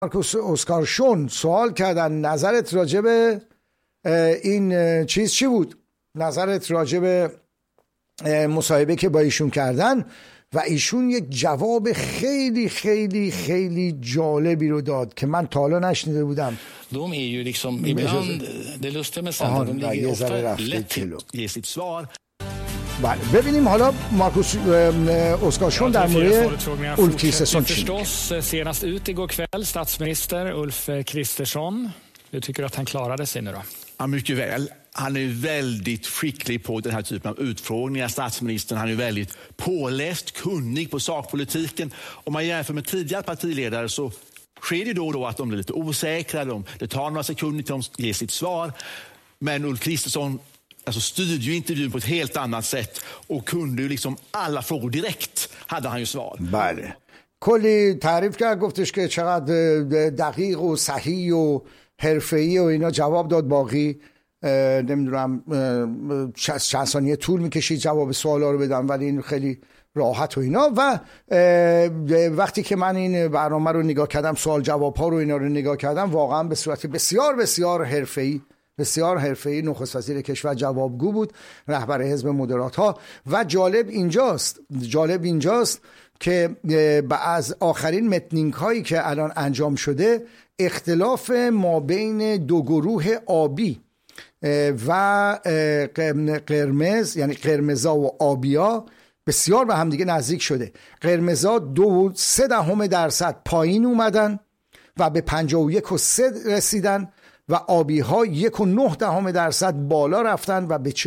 مارکوس اسکارشون سوال کردن نظرت راجع به این چیز چی بود؟ نظرت راجع به مصاحبه که با ایشون کردن و ایشون یک جواب خیلی خیلی خیلی جالبی رو داد که من تا حالا نشنیده بودم. De är ju liksom ibland det lustiga med sändare de ligger ofta lätt till ge sitt svar. بله ببینیم حالا مارکوس اسکارشون در مورد Ulf Kristersson förstås senast ut igår kväll statsminister Ulf Kristersson. Hur tycker du att han klarade sig nu då? Ja, mycket väl. Han är väldigt skicklig på den här typen av utfrågningar, statsministern. Han är väldigt påläst, kunnig på sakpolitiken. Om man jämför med tidigare partiledare så sker det då och då att de blir lite osäkra. Det tar några sekunder till de ger sitt svar. Men Ulf Kristersson styrde ju intervjun på ett helt annat sätt och kunde ju liksom alla frågor direkt hade han ju svar. بله کلی تعریف کرد، گفتش که چقدر دقیق و صحیح و حرفه‌ای و اینا جواب داد. باقی نمیدونم چند ثانیه طول میکشید جواب سوالا رو بدم، ولی این خیلی راحت و اینا. و وقتی که من این برنامه رو نگاه کردم، سوال جواب ها رو اینا رو نگاه کردم، واقعا به صورت بسیار بسیار حرفه‌ای نخست وزیر کشور جوابگو بود، رهبر حزب مدرات ها. و جالب اینجاست که از آخرین میتینگ هایی که الان انجام شده، اختلاف ما بین دو گروه آبی و قرمز، یعنی قرمزا و آبیا، بسیار به هم دیگه نزدیک شده. قرمزا 2.3% پایین اومدن و به 51.3 رسیدن و آبی ها 1.9% بالا رفتن و به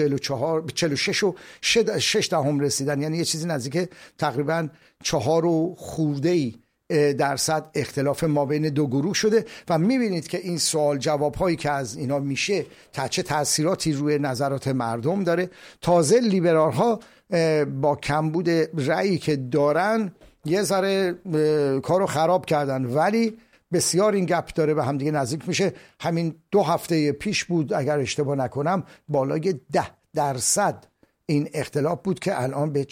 46.6 رسیدن. یعنی یه چیزی نزدیک تقریبا 4% اختلاف ما بین دو گروه شده. و میبینید که این سوال جواب هایی که از اینا میشه چه تأثیراتی روی نظرات مردم داره. تازه لیبرال ها با کمبود رأیی که دارن یه ذره کارو خراب کردن، ولی بسیار این گپ داره به هم دیگه نزدیک میشه. همین 2 هفته پیش بود اگر اشتباه نکنم، بالای 10% این اختلاف بود که الان به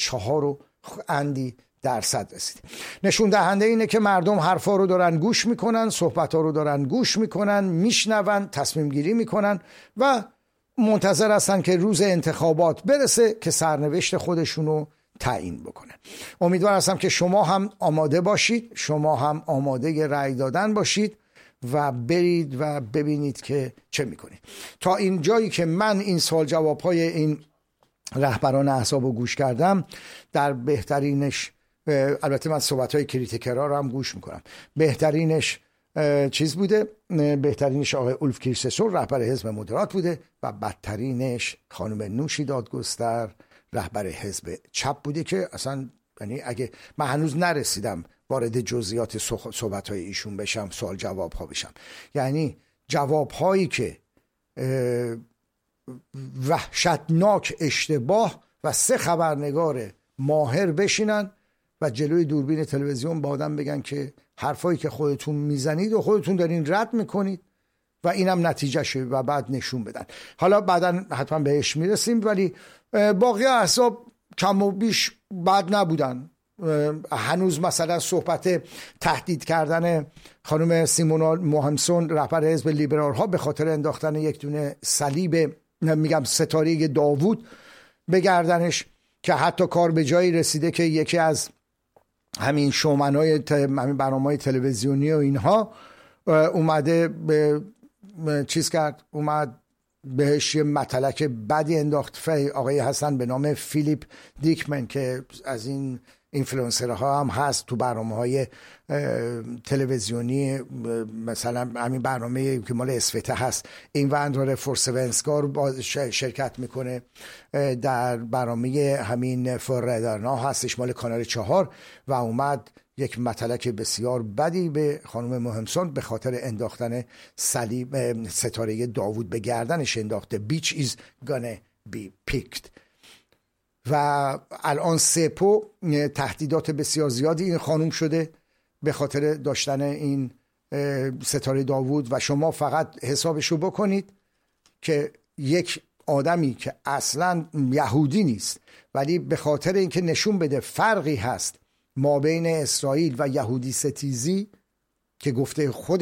4% رسید. نشون دهنده اینه که مردم حرفا رو دارن گوش میکنن، صحبت ها رو دارن گوش میکنن، میشنون، تصمیم گیری میکنن و منتظر هستن که روز انتخابات برسه که سرنوشت خودشونو تعیین بکنن. امیدوار هستم که شما هم آماده باشید، شما هم آماده رأی دادن باشید و برید و ببینید که چه میکنید. تا این جایی که من این سوال جواب های این رهبران احزاب رو گوش کردم، در بهترینش، البته من صحبت های کریتیکرها رو هم گوش میکنم، بهترینش چیز بوده، بهترینش آقای اولف کریسترسون رهبر حزب مدرات بوده و بدترینش خانم نوشی دادگستر رهبر حزب چپ بوده که اصلا، یعنی اگه من هنوز نرسیدم وارد جزئیات صحبت های ایشون بشم، سوال جواب ها بشم، یعنی جواب هایی که وحشتناک اشتباه و 3 خبرنگار ماهر بشینن و جلوی دوربین تلویزیون با آدم بگن که حرفایی که خودتون میزنید و خودتون دارین رد میکنید و اینم نتیجه شه و بعد نشون بدن. حالا بعداً حتما بهش میرسیم، ولی باقی احزاب کم و بیش بد نبودن. هنوز مثلا صحبت تهدید کردن خانم سیمونا موهمسون رهبر حزب لیبرال ها به خاطر انداختن یک دونه صلیب، میگم ستاره داوود به گردنش، که حتی کار به جایی رسیده که یکی از همین شومنهای همین برنامه‌های تلویزیونی و اینها اومده به چیز کرد، اومد بهش یه متلک بدی انداخت. آقای حسن به نام فیلیپ دیکمن که از این اینفلوئنسرها هم هست تو برنامه‌های تلویزیونی، مثلا همین برنامه که مال اسوته هست، این ونداره فورسونسکار شرکت میکنه، در برنامه همین فورردرنا هستش مال کانال 4، و اومد یک متلک بسیار بدی به خانم موهمسون به خاطر انداختن صلیب ستاره داوود به گردنش انداخته. بیچ is gonna be picked. و الان سپو تهدیدات بسیار زیادی این خانم شده به خاطر داشتن این ستاره داوود. و شما فقط حسابشو بکنید که یک آدمی که اصلا یهودی نیست، ولی به خاطر اینکه نشون بده فرقی هست ما بین اسرائیل و یهودی ستیزی، که گفته خود